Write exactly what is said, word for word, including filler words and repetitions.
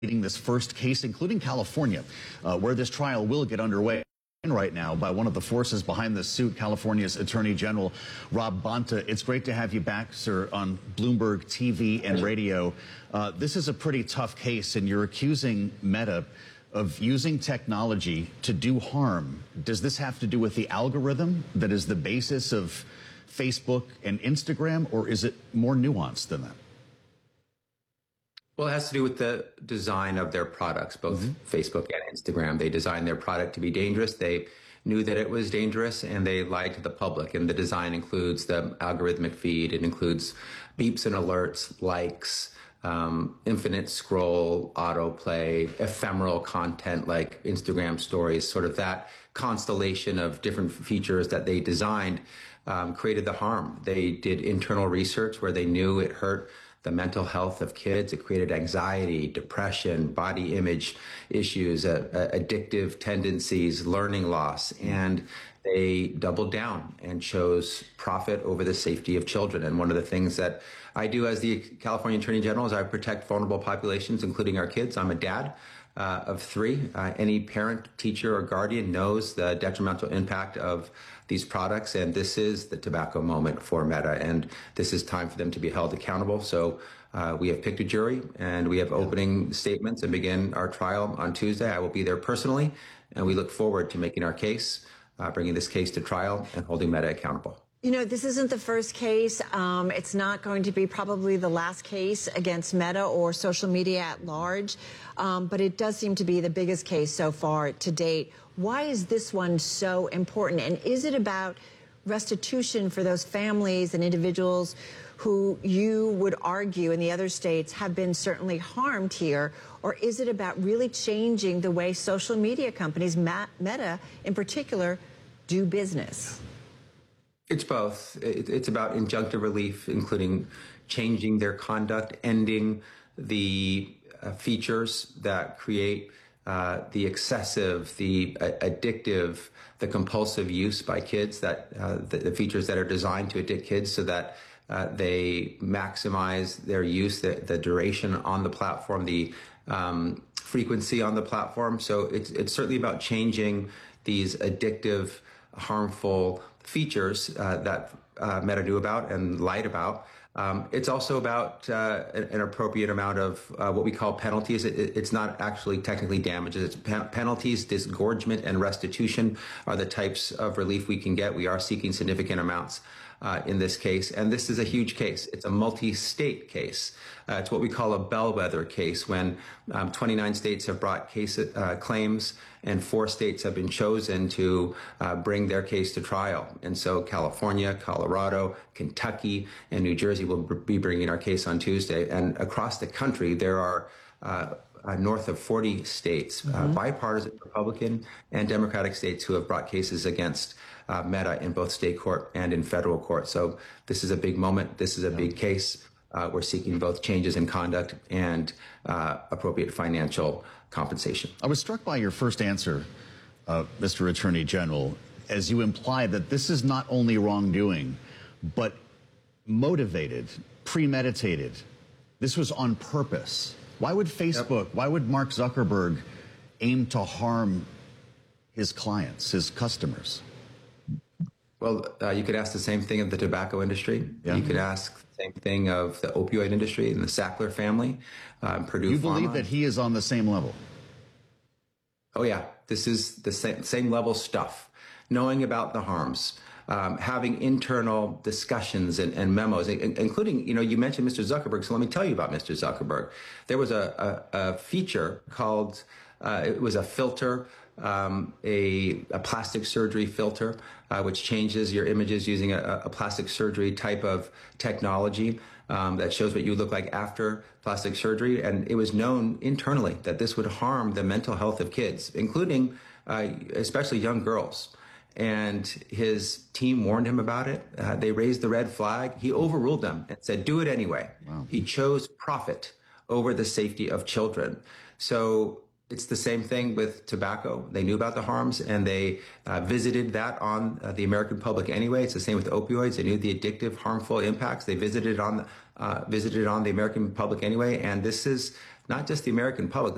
This first case, including California, uh, where this trial will get underway right now by one of the forces behind the suit, California's Attorney General Rob Bonta. It's great to have you back, sir, on Bloomberg T V and radio. Uh, this is a pretty tough case, and you're accusing Meta of using technology to do harm. Does this have to do with the algorithm that is the basis of Facebook and Instagram, or is it more nuanced than that? Well, it has to do with the design of their products, both mm-hmm. Facebook and Instagram. They designed their product to be dangerous. They knew that it was dangerous, and they lied to the public. And the design includes the algorithmic feed. It includes beeps and alerts, likes, um, infinite scroll, autoplay, ephemeral content like Instagram stories, sort of that constellation of different features that they designed um, created the harm. They did internal research where they knew it hurt the mental health of kids. It created anxiety, depression, body image issues, uh, uh, addictive tendencies, learning loss, and they doubled down and chose profit over the safety of children. And one of the things that I do as the California Attorney General is I protect vulnerable populations, including our kids. I'm a dad uh, of three. Uh, any parent, teacher, or guardian knows the detrimental impact of these products, and this is the tobacco moment for Meta, and this is time for them to be held accountable. So uh, we have picked a jury, and we have opening statements and begin our trial on Tuesday. I will be there personally, and we look forward to making our case, uh, bringing this case to trial, and holding Meta accountable. You know, this isn't the first case. Um, it's not going to be probably the last case against Meta or social media at large, um, but it does seem to be the biggest case so far to date. Why is this one so important? And is it about restitution for those families and individuals who you would argue in the other states have been certainly harmed here? Or is it about really changing the way social media companies, Meta in particular, do business? It's both. It's about injunctive relief, including changing their conduct, ending the uh, features that create uh, the excessive, the uh, addictive, the compulsive use by kids, that uh, the, the features that are designed to addict kids so that uh, they maximize their use, the, the duration on the platform, the um, frequency on the platform. So it's, it's certainly about changing these addictive, harmful features uh, that uh, Meta knew about and lied about. Um, it's also about uh, an appropriate amount of uh, what we call penalties. It, it's not actually technically damages. It's pe penalties, disgorgement, and restitution are the types of relief we can get. We are seeking significant amounts uh, in this case. And this is a huge case. It's a multi-state case. Uh, it's what we call a bellwether case, when um, twenty-nine states have brought case, uh, claims and four states have been chosen to uh, bring their case to trial. And so California, Colorado, Kentucky, and New Jersey will be bringing our case on Tuesday. And across the country, there are uh, uh, north of forty states, mm-hmm. uh, bipartisan Republican and Democratic states, who have brought cases against uh, Meta in both state court and in federal court. So this is a big moment. This is a yeah. big case. Uh, we're seeking both changes in conduct and uh, appropriate financial compensation. I was struck by your first answer, uh, Mister Attorney General, as you imply that this is not only wrongdoing, but motivated, premeditated. This was on purpose. Why would Facebook, yep. why would Mark Zuckerberg aim to harm his clients, his customers? Well, uh, you could ask the same thing of the tobacco industry. Yeah. You could ask the same thing of the opioid industry and the Sackler family, um, Purdue You Pharma. believe that he is on the same level? Oh, yeah. This is the same, same level stuff. Knowing about the harms, um, having internal discussions and, and memos, including, you know, you mentioned Mister Zuckerberg, so let me tell you about Mister Zuckerberg. There was a, a, a feature called, uh, it was a filter, Um, a, a plastic surgery filter, uh, which changes your images using a, a plastic surgery type of technology um, that shows what you look like after plastic surgery. And it was known internally that this would harm the mental health of kids, including uh, especially young girls. And his team warned him about it. Uh, they raised the red flag. He overruled them and said, do it anyway. Wow. He chose profit over the safety of children. So it's the same thing with tobacco. They knew about the harms, and they uh, visited that on uh, the American public anyway. It's the same with opioids. They knew the addictive, harmful impacts. They visited on, uh, visited on the American public anyway. And this is not just the American public.